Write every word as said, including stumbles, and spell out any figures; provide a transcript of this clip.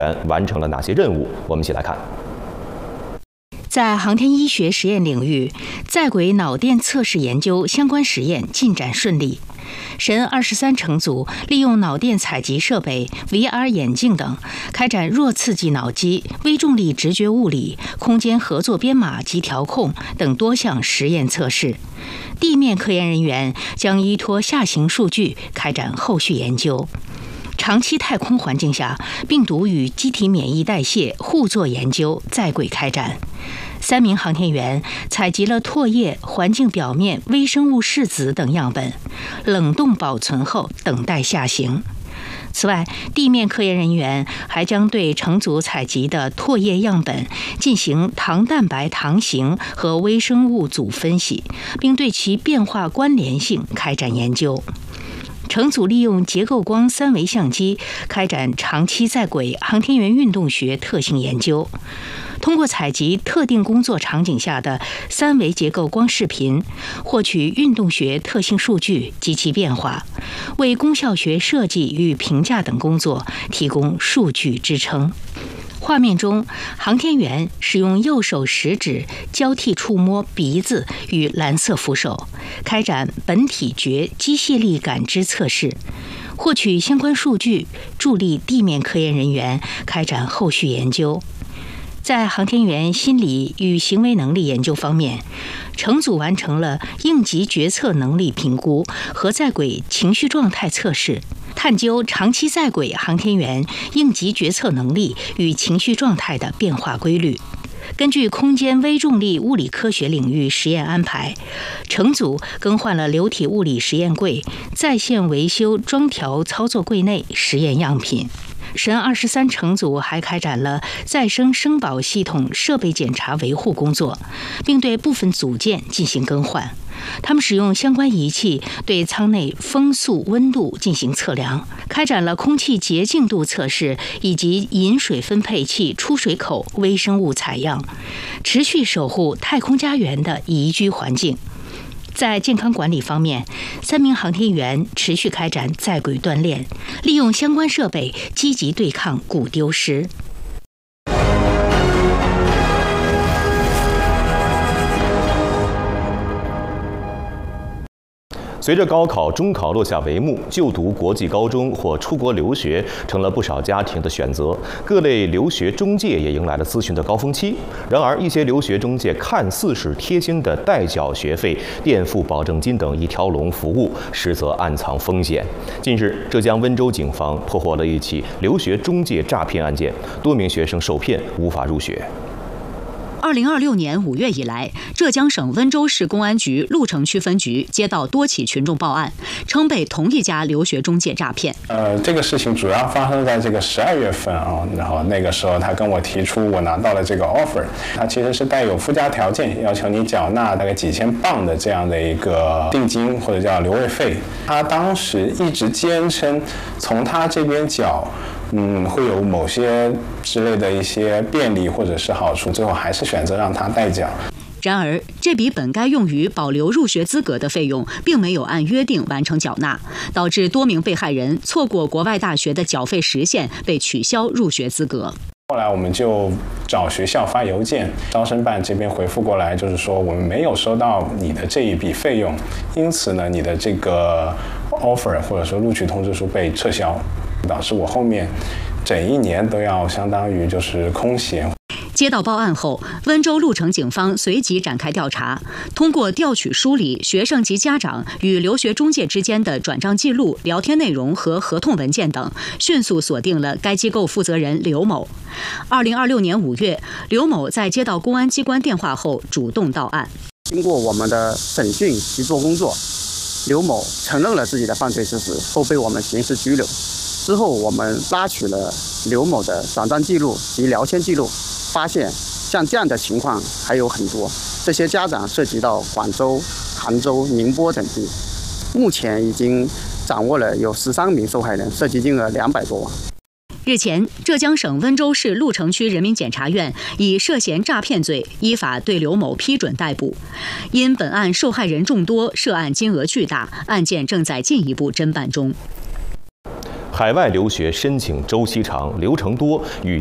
完成了哪些任务？我们一起来看。 在航天医学实验领域，在轨脑电测试研究相关实验进展顺利。神二十三乘组利用脑电采集设备、V R 眼镜等，开展弱刺激脑机、微重力直觉物理、空间合作编码及调控等多项实验测试。地面科研人员将依托下行数据开展后续研究。长期太空环境下，病毒与机体免疫代谢互作研究在轨开展。三名航天员采集了唾液、环境表面微生物拭子等样本，冷冻保存后等待下行。此外，地面科研人员还将对乘组采集的唾液样本进行糖蛋白糖型和微生物组分析，并对其变化关联性开展研究。乘组利用结构光三维相机开展长期在轨航天员运动学特性研究，通过采集特定工作场景下的三维结构光视频，获取运动学特性数据及其变化，为功效学设计与评价等工作提供数据支撑。画面中，航天员使用右手食指交替触摸鼻子与蓝色扶手，开展本体觉机械力感知测试，获取相关数据，助力地面科研人员开展后续研究。在航天员心理与行为能力研究方面，乘组完成了应急决策能力评估和在轨情绪状态测试，探究长期在轨航天员应急决策能力与情绪状态的变化规律。根据空间微重力物理科学领域实验安排，乘组更换了流体物理实验柜、在线维修装调操作柜内实验样品。神二十三乘组还开展了再生生保系统设备检查维护工作，并对部分组件进行更换。他们使用相关仪器对舱内风速、温度进行测量，开展了空气洁净度测试以及饮水分配器出水口微生物采样，持续守护太空家园的宜居环境。在健康管理方面，三名航天员持续开展在轨锻炼，利用相关设备积极对抗骨丢失。 随着高考、中考落下帷幕，就读国际高中或出国留学成了不少家庭的选择。各类留学中介也迎来了咨询的高峰期。然而，一些留学中介看似是贴心的代缴学费、垫付保证金等一条龙服务，实则暗藏风险。近日，浙江温州警方破获了一起留学中介诈骗案件，多名学生受骗无法入学。 二零二六年五月以来，浙江省温州市公安局鹿城区分局接到多起群众报案，称被同一家留学中介诈骗。 呃，这个事情主要发生在这个十二月份啊，然后那个时候他跟我提出，我拿到了这个 offer， 他其实是带有附加条件，要求你缴纳大概几千镑的这样的一个定金或者叫留位费。他当时一直坚称从他这边缴。嗯，会有某些之类的一些便利或者是好处，最后还是选择让他代缴。 然而，这笔本该用于保留入学资格的费用，并没有按约定完成缴纳，导致多名被害人错过国外大学的缴费时限，被取消入学资格。 后来我们就找学校发邮件，招生办这边回复过来，就是说我们没有收到你的这一笔费用，因此呢，你的这个 offer 或者说录取通知书被撤销。导致我后面整一年都要相当于就是空闲。 接到报案后，温州鹿城警方随即展开调查，通过调取梳理学生及家长与留学中介之间的转账记录、聊天内容和合同文件等，迅速锁定了该机构负责人刘某。二零二六年五月，刘某在接到公安机关电话后主动到案。 经过我们的审讯习作工作，刘某承认了自己的犯罪事实，后被我们刑事拘留。之后，我们拉取了刘某的转账记录及聊天记录，发现像这样的情况还有很多。这些家长涉及到广州、杭州、宁波等地，目前已经掌握了有十三名受害人，涉及金额两百多万。 日前，浙江省温州市鹿城区人民检察院以涉嫌诈骗罪依法对刘某批准逮捕。因本案受害人众多，涉案金额巨大，案件正在进一步侦办中。 海外留学申请周期长、流程多，与